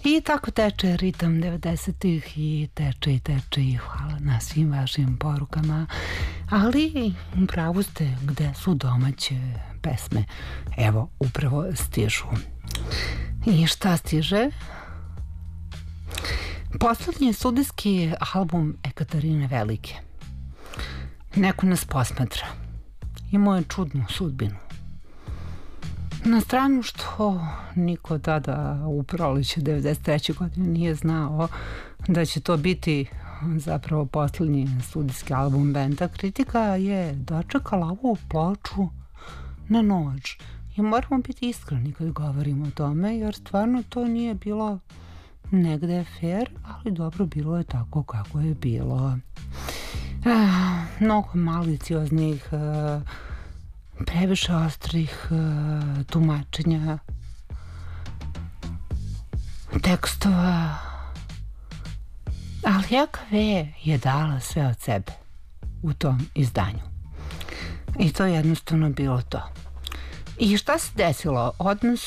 I tako teče ritam 90-ih i teče i hvala na svim vašim porukama. Ali upravo ste, gde su domaće pesme? Evo, upravo stižu. I šta stiže? Poslednji studijski album Ekaterine Velike. Neko nas posmatra. Imao je čudnu sudbinu. Na stranu što niko tada u proleće 93. godine nije znao da će to biti zapravo poslednji studijski album benda, kritika je dočekala ovu ploču na nož. I moramo biti iskreni kad govorimo o tome, jer stvarno to nije bilo negde fair, ali dobro, bilo je tako kako je bilo. Mnogo malicioznih, previše ostrih tumačenja tekstova, ali EKV je dala sve od sebe u tom izdanju i to je jednostavno bilo to. I šta se desilo? Odnos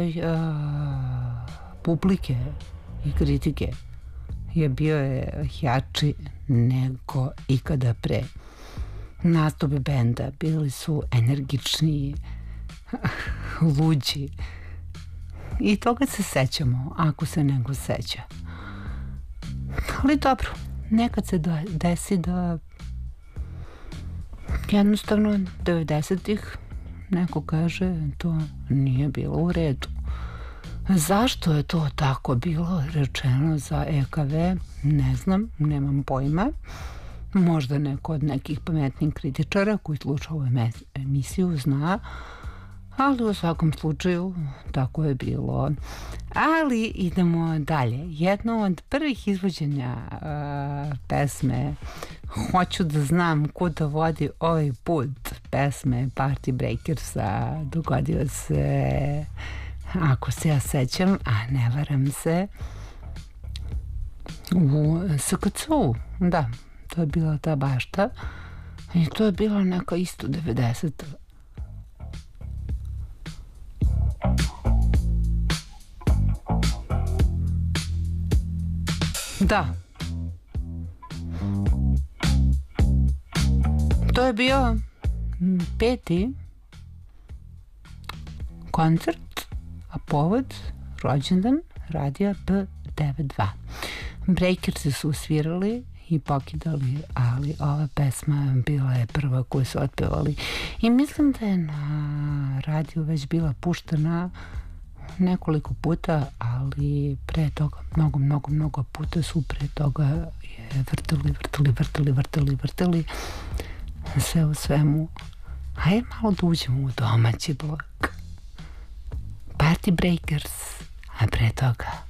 publike i kritike je bio jači nego ikada pre. Nastupi benda bili su energičniji, luđi. I toga se sećamo, ako se nego seća. Ali dobro, nekad se desi da jednostavno 90-ih neko kaže to nije bilo u redu. Zašto je to tako bilo rečeno za EKV? Ne znam, nemam pojma. Možda neko od nekih pametnih kritičara koji sluša ovu emisiju zna, ali u svakom slučaju tako je bilo. Ali idemo dalje. Jedno od prvih izvođenja pesme Hoću da znam kuda vodi ovaj put, pesme Party Breakersa, dogodio se, ako se ja sećam, a ne varam se, u SKC-u, da, to je bila ta bašta i to je bila neka isto 90. Da. To je bio 5. koncert, a povod rođendan radija B92. Breakersi su svirali i pokidali, ali ova pesma bila je prva koju su otpevali. I mislim da je na radiju već bila puštena nekoliko puta, ali pre toga, mnogo puta su pre toga je vrtali. Sve u svemu. Hajde malo da uđemo u domaći blok. Party Breakers, a pre toga